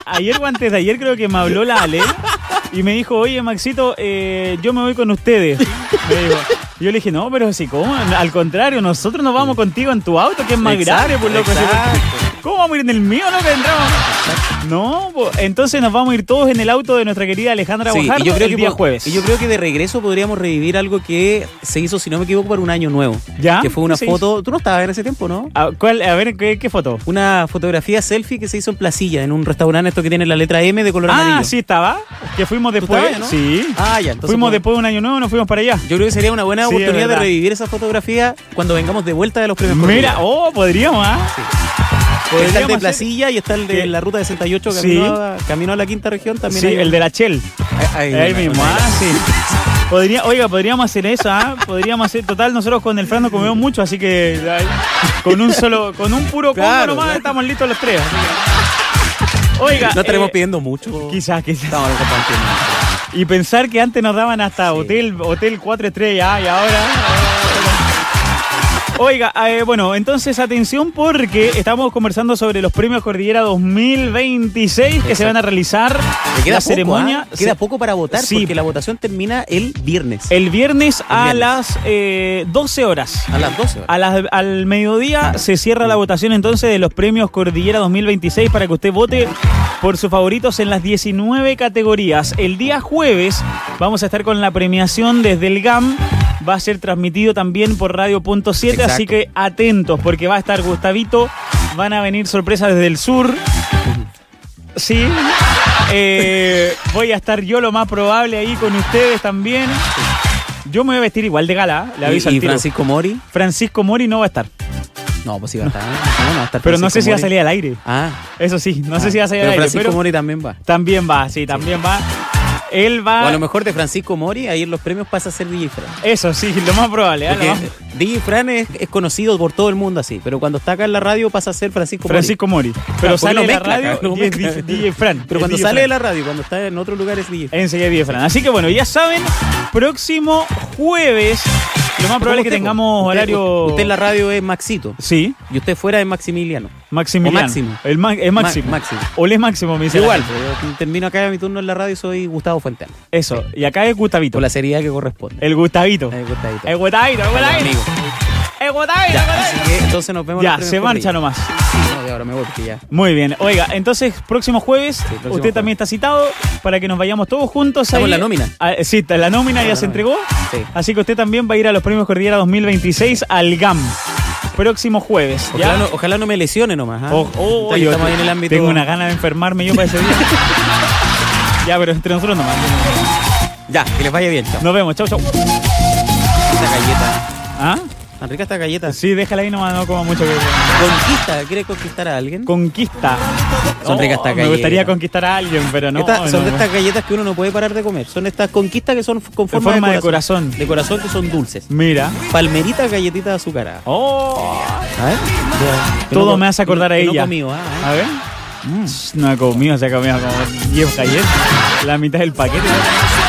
ayer o antes de ayer creo que me habló la Ale y me dijo, oye, Maxito, yo me voy con ustedes. Me dijo. Yo le dije, no, pero sí, ¿cómo? Al contrario, nosotros nos vamos contigo en tu auto, que es más grande, pues loco. ¿Cómo vamos a ir en el mío, no? Que entramos. No, pues, entonces nos vamos a ir todos en el auto de nuestra querida Alejandra Guajardo el día jueves. Y yo creo que de regreso podríamos revivir algo que se hizo, si no me equivoco, para un año nuevo. ¿Ya? Que fue una foto. Tú no estabas en ese tiempo, ¿no? A ver, ¿qué foto? Una fotografía selfie que se hizo en Placilla, en un restaurante esto que tiene la letra M de color amarillo. Ah, sí, estaba. Que fuimos después. Estabas, ¿no? Sí. Ah, ya. Entonces fuimos después de un año nuevo, nos fuimos para allá. Yo creo que sería una buena oportunidad de revivir esa fotografía cuando vengamos de vuelta de los premios. Mira, podríamos, ¿ah? Sí. Está el de Placilla y está el de la ruta de 68 camino a la quinta región también. Sí, el de la Shell. Ahí mismo, sí. Podríamos hacer eso, ¿ah? Podríamos hacer, total, nosotros con el Fran no comemos mucho, así que con un puro combo nomás estamos listos los tres. Oiga. No estaremos pidiendo mucho. Quizás. Estamos compartiendo. Y pensar que antes nos daban hasta hotel 4 estrellas, y ahora. Oiga, bueno, entonces atención porque estamos conversando sobre los premios Cordillera 2026 que se van a realizar. Queda ceremonia. Queda poco para votar porque la votación termina el viernes. El viernes a las 12 horas. A las 12 horas. Al mediodía se cierra la votación entonces de los premios Cordillera 2026 para que usted vote por sus favoritos en las 19 categorías. El día jueves vamos a estar con la premiación desde el GAM. Va a ser transmitido también por Radio.7, así que atentos porque va a estar Gustavito, van a venir sorpresas desde el sur. Sí. Voy a estar yo lo más probable ahí con ustedes también. Yo me voy a vestir igual de gala, le aviso al tiro. ¿Y Francisco Mori? Francisco Mori no va a estar. No, pues sí va a estar. No va a estar pero no sé si va a salir al aire. Eso sí, no sé si va a salir al aire. Francisco Mori también va. También va, sí, también va. Él va. O a lo mejor de Francisco Mori, ahí en los premios pasa a ser DJ Fran. Eso sí, lo más probable. DJ Fran es conocido por todo el mundo así, pero cuando está acá en la radio pasa a ser Francisco Mori. Pero sale de la radio y es DJ Fran. Pero cuando sale de la radio, cuando está en otro lugar es DJ Fran. Enseguida DJ Fran. Así que bueno, ya saben, próximo jueves. Lo más probable es que tengamos horario. Usted en la radio es Maxito. Sí. Y usted fuera es Maximiliano. Maximiliano. O Máximo. Es Máximo. Máximo. O es Máximo, me dice. Igual, yo termino acá mi turno en la radio y soy Gustavo Fuentes. Eso. Y acá es Gustavito. Con la seriedad que corresponde. El Gustavito. El Gustavito. El Gustavito. El Gustavito. Así que entonces nos vemos. Ya, se marcha nomás. No, de ahora me voy porque ya. Muy bien. Oiga, entonces, próximo jueves, usted también está citado para que nos vayamos todos juntos. Estamos en la nómina. Sí, la nómina ya se entregó. Sí. Así que usted también va a ir a los premios Cordillera 2026 al GAM. Próximo jueves. Ojalá no me lesione nomás. Yo estamos ahí en el ámbito. Tengo una gana de enfermarme yo para ese día. Ya, pero entre nosotros nomás. Ya, que les vaya bien. Chao. Nos vemos. Chau. Esta galleta. ¿Ah? ¿Tan rica esta galleta? Sí, déjala ahí nomás, no como mucho. Conquista, ¿quiere conquistar a alguien? Conquista. Son ricas estas galletas. Me gustaría conquistar a alguien, pero no. Son de estas galletas que uno no puede parar de comer. Son estas conquistas que son con forma de corazón. De corazón que son dulces. Mira. Palmeritas, galletitas azucaradas. A ver. Todo me hace acordar a ella. No he comido, A ver. No he comido, se ha comido como 10 galletas. La mitad del paquete.